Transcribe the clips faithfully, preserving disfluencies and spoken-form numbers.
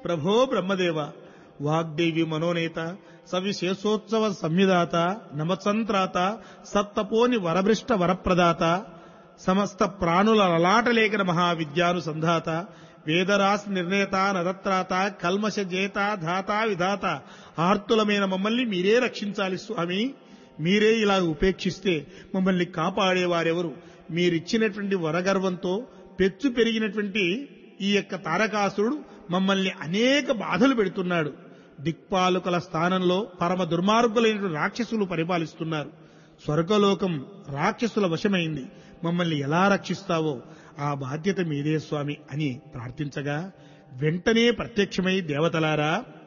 ప్రభో బ్రహ్మదేవ, వాగ్దేవి మనోనేత, సవిశేషోత్సవ సంవిధాత, నమసంత్రాత, సత్తపోని వరభృష్ట వరప్రదాత, సమస్త ప్రాణుల లలాటలేఖన మహావిద్యానుసంధాత, వేదరాశి నిర్ణేత, నరత్రాత, కల్మష జేత, ధాత విధాత, ఆర్తులమైన మమ్మల్ని మీరే రక్షించాలి స్వామి. మీరే ఇలా ఉపేక్షిస్తే మమ్మల్ని కాపాడేవారెవరు? మీరిచ్చినటువంటి వరగర్వంతో పెచ్చు పెరిగినటువంటి ఈ యొక్క తారకాసురుడు మమ్మల్ని అనేక బాధలు పెడుతున్నాడు. దిక్పాలకుల స్థానంలో పరమ దుర్మార్గులైనటువంటి రాక్షసులు పరిపాలిస్తున్నారు. స్వర్గలోకం రాక్షసుల వశమైంది. మమ్మల్ని ఎలా రక్షిస్తావో ఆ బాధ్యత మీదే స్వామి అని ప్రార్థించగా వెంటనే ప్రత్యక్షమై, దేవతలారా,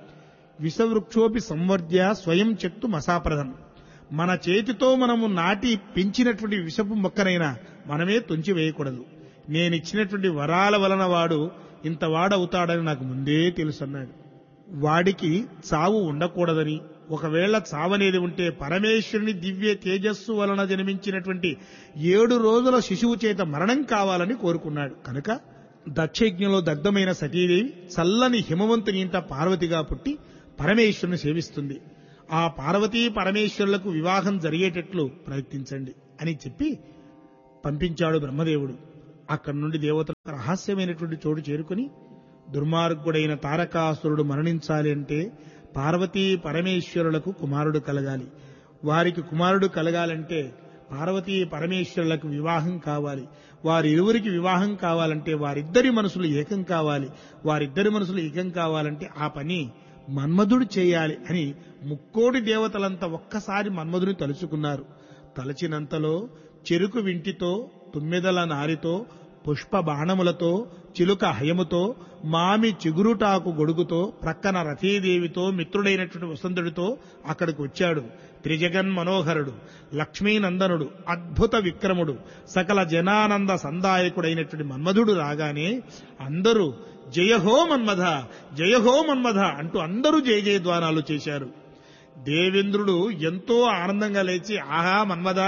విషవృక్షోపి సంవర్ధ్య స్వయం చెక్తు మసాప్రదం. మన చేతితో మనము నాటి పెంచినటువంటి విషపు మొక్కనైనా మనమే తుంచి వేయకూడదు. నేనిచ్చినటువంటి వరాల వలన వాడు ఇంత వాడవుతాడని నాకు ముందే తెలుసన్నాడు. వాడికి చావు ఉండకూడదని, ఒకవేళ చావనేది ఉంటే పరమేశ్వరుని దివ్య తేజస్సు వలన జన్మించినటువంటి ఏడు రోజుల శిశువు చేత మరణం కావాలని కోరుకున్నాడు. కనుక దక్షయజ్ఞంలో దగ్ధమైన సతీదేవి చల్లని హిమవంతుని ఇంట పార్వతిగా పుట్టి పరమేశ్వరుని సేవిస్తుంది. ఆ పార్వతీ పరమేశ్వరులకు వివాహం జరిగేటట్లు ప్రయత్నించండి అని చెప్పి పంపించాడు బ్రహ్మదేవుడు. అక్కడి నుండి దేవతలు రహస్యమైనటువంటి చోటు చేరుకుని, దుర్మార్గుడైన తారకాసురుడు మరణించాలి అంటే పార్వతీ పరమేశ్వరులకు కుమారుడు కలగాలి. వారికి కుమారుడు కలగాలంటే పార్వతీ పరమేశ్వరులకు వివాహం కావాలి. వారిరువురికి వివాహం కావాలంటే వారిద్దరి మనసులు ఏకం కావాలి. వారిద్దరి మనసులు ఏకం కావాలంటే ఆ పని మన్మధుడు చేయాలి అని ముక్కోటి దేవతలంతా ఒక్కసారి మన్మధుని తలుచుకున్నారు. తలచినంతలో చెరుకు వింటితో, తుమ్మెదల నారితో, పుష్ప బాణములతో, చిలుక హయముతో, మామి చిగురుటాకు గొడుగుతో, ప్రక్కన రతీదేవితో, మిత్రుడైనటువంటి వసంతుడితో అక్కడికి వచ్చాడు. త్రిజగన్ మనోహరుడు, లక్ష్మీనందనుడు, అద్భుత విక్రముడు, సకల జనానంద సందాయకుడైనటువంటి మన్మధుడు రాగానే అందరూ జయహో మన్మథ, జయహో మన్మథ అంటూ అందరూ జయ జయధ్వానాలు చేశారు. దేవేంద్రుడు ఎంతో ఆనందంగా లేచి, ఆహా మన్మథ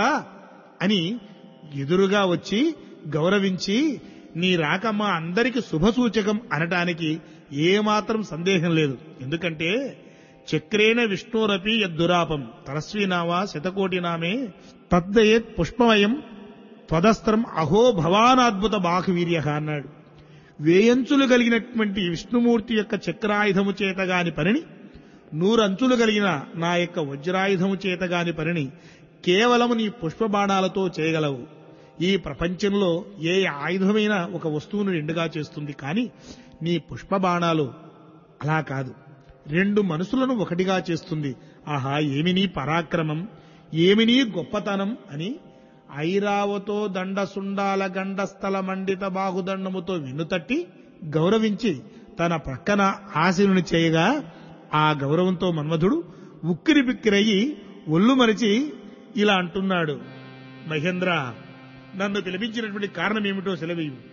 అని ఎదురుగా వచ్చి గౌరవించి, నీ రాక మా అందరికి శుభసూచకం అనటానికి ఏమాత్రం సందేహం లేదు. ఎందుకంటే చక్రేణ విష్ణురపి యద్దురాపం తరస్వీనావా శతకోటి నామే తద్దయేత్ పుష్పమయం త్వదస్త్రం అహో భవానాద్భుత బాహువీర్య అన్నాడు. వేయంచులు కలిగినటువంటి విష్ణుమూర్తి యొక్క చక్రాయుధము చేతగాని పనిని, నూరంచులు కలిగిన నా యొక్క వజ్రాయుధము చేతగాని పనిని కేవలము నీ పుష్పబాణాలతో చేయగలవు. ఈ ప్రపంచంలో ఏ ఆయుధమైనా ఒక వస్తువును రెండుగా చేస్తుంది, కానీ నీ పుష్పబాణాలు అలా కాదు, రెండు మనసులను ఒకటిగా చేస్తుంది. ఆహా, ఏమి నీ పరాక్రమం, ఏమి నీ గొప్పతనం అని ఐరావతో దండసుండాల గండస్థల మండిత బాహుదండముతో వెన్నుతట్టి గౌరవించి తన ప్రక్కన ఆశీనుని చేయగా ఆ గౌరవంతో మన్మధుడు ఉక్కిరి బిక్కిరయ్యి ఒళ్ళు మరిచి ఇలా అంటున్నాడు, మహేంద్ర, నన్ను పిలిపించినటువంటి కారణం ఏమిటో సెలవీయు.